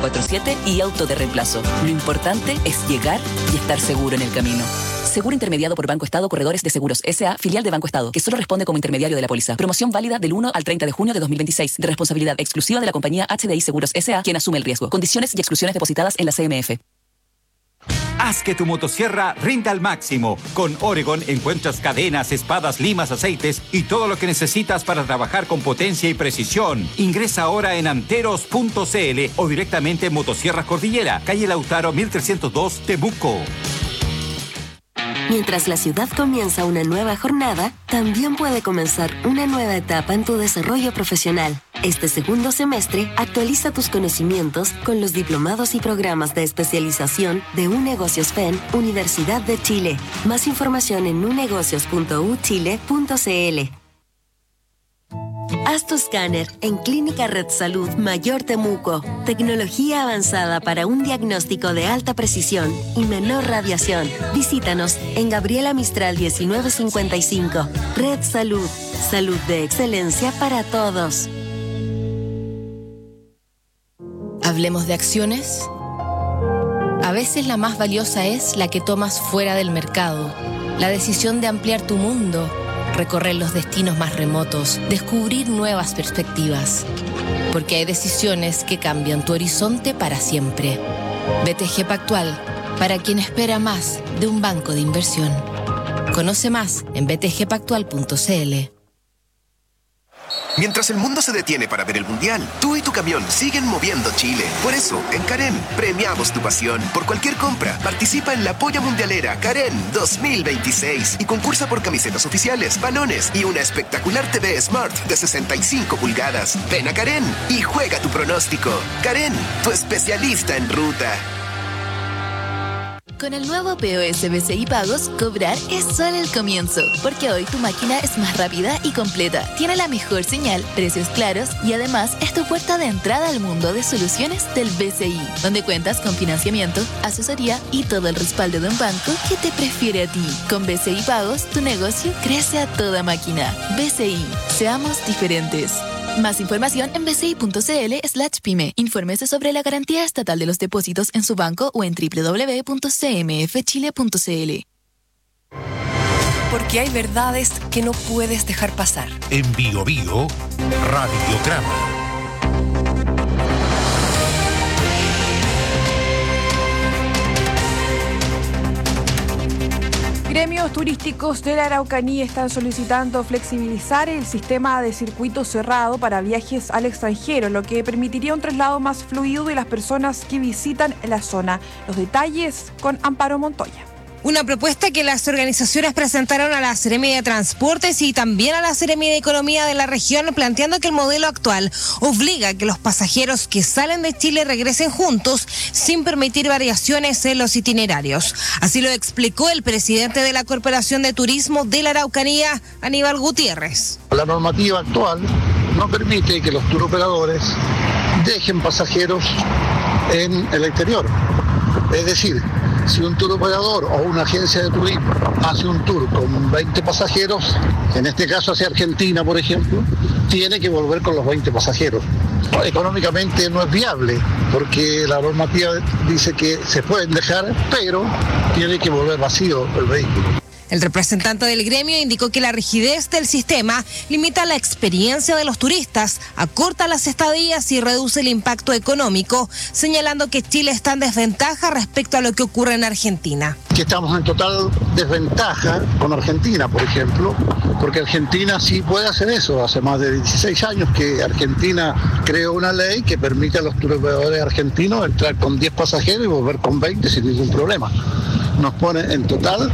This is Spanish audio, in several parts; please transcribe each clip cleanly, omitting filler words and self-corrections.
24/7 y auto de reemplazo. Lo importante es llegar y estar seguro en el camino. Seguro intermediado por Banco Estado Corredores de Seguros S.A., filial de Banco Estado, que solo responde como intermediario de la póliza. Promoción válida del 1 al 30 de junio de 2026, de responsabilidad exclusiva de la compañía HDI Seguros S.A., quien asume el riesgo. Condiciones y exclusiones depositadas en la CMF. Haz que tu motosierra rinda al máximo. Con Oregon encuentras cadenas, espadas, limas, aceites y todo lo que necesitas para trabajar con potencia y precisión. Ingresa ahora en anteros.cl o directamente en Motosierras Cordillera, calle Lautaro 1302, Temuco. Mientras la ciudad comienza una nueva jornada, también puede comenzar una nueva etapa en tu desarrollo profesional. Este segundo semestre, actualiza tus conocimientos con los diplomados y programas de especialización de UNegocios FEN, Universidad de Chile. Más información en unegocios.uchile.cl. Haz tu escáner en Clínica Red Salud Mayor Temuco. Tecnología avanzada para un diagnóstico de alta precisión y menor radiación. Visítanos en Gabriela Mistral 1955. Red Salud. Salud de excelencia para todos. Hablemos de acciones. A veces la más valiosa es la que tomas fuera del mercado. La decisión de ampliar tu mundo, recorrer los destinos más remotos, descubrir nuevas perspectivas. Porque hay decisiones que cambian tu horizonte para siempre. BTG Pactual, para quien espera más de un banco de inversión. Conoce más en btgpactual.cl. Mientras el mundo se detiene para ver el Mundial, tú y tu camión siguen moviendo Chile. Por eso, en Karen, premiamos tu pasión. Por cualquier compra, participa en la Polla Mundialera Karen 2026 y concursa por camisetas oficiales, balones y una espectacular TV Smart de 65 pulgadas. Ven a Karen y juega tu pronóstico. Karen, tu especialista en ruta. Con el nuevo POS BCI Pagos, cobrar es solo el comienzo, porque hoy tu máquina es más rápida y completa, tiene la mejor señal, precios claros y además es tu puerta de entrada al mundo de soluciones del BCI, donde cuentas con financiamiento, asesoría y todo el respaldo de un banco que te prefiere a ti. Con BCI Pagos, tu negocio crece a toda máquina. BCI, seamos diferentes. Más información en bci.cl/pyme. Infórmese sobre la garantía estatal de los depósitos en su banco o en www.cmfchile.cl. Porque hay verdades que no puedes dejar pasar. En Bio Bio, Radiograma. Gremios turísticos de la Araucanía están solicitando flexibilizar el sistema de circuito cerrado para viajes al extranjero, lo que permitiría un traslado más fluido de las personas que visitan la zona. Los detalles con Amparo Montoya. Una propuesta que las organizaciones presentaron a la Seremi de Transportes y también a la Seremi de Economía de la región, planteando que el modelo actual obliga a que los pasajeros que salen de Chile regresen juntos sin permitir variaciones en los itinerarios. Así lo explicó el presidente de la Corporación de Turismo de la Araucanía, Aníbal Gutiérrez. La normativa actual no permite que los turoperadores dejen pasajeros en el exterior. Es decir, si un turoperador o una agencia de turismo hace un tour con 20 pasajeros, en este caso hacia Argentina, por ejemplo, tiene que volver con los 20 pasajeros. Económicamente no es viable, porque la normativa dice que se pueden dejar, pero tiene que volver vacío el vehículo. El representante del gremio indicó que la rigidez del sistema limita la experiencia de los turistas, acorta las estadías y reduce el impacto económico, señalando que Chile está en desventaja respecto a lo que ocurre en Argentina. Que estamos en total desventaja con Argentina, por ejemplo, porque Argentina sí puede hacer eso. Hace más de 16 años que Argentina creó una ley que permite a los turoperadores argentinos entrar con 10 pasajeros y volver con 20 sin ningún problema. Nos pone en total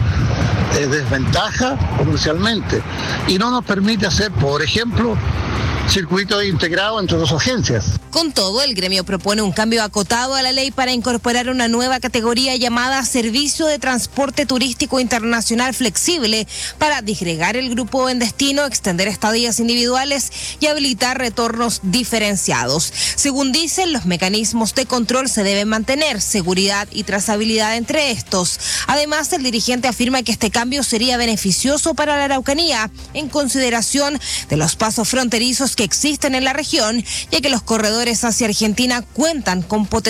desventaja comercialmente y no nos permite hacer, por ejemplo, circuito integrado entre dos agencias. Con todo, el gremio propone un cambio acotado a la ley para incorporar una nueva categoría llamada Servicio de Transporte Turístico Internacional Flexible para disgregar el grupo en destino, extender estadías individuales y habilitar retornos diferenciados. Según dicen, los mecanismos de control se deben mantener, seguridad y trazabilidad entre estos. Además, el dirigente afirma que este cambio sería beneficioso para la Araucanía en consideración de los pasos fronterizos que existen en la región, ya que los corredores hacia Argentina cuentan con potencial